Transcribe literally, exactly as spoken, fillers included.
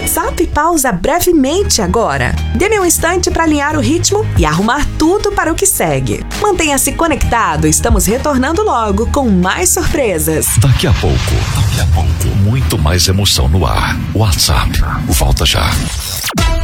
WhatsApp pausa brevemente agora. Dê-me um instante para alinhar o ritmo e arrumar tudo para o que segue. Mantenha-se conectado, estamos retornando logo com mais surpresas. Daqui a pouco, daqui a pouco, muito mais emoção no ar. WhatsApp, volta já.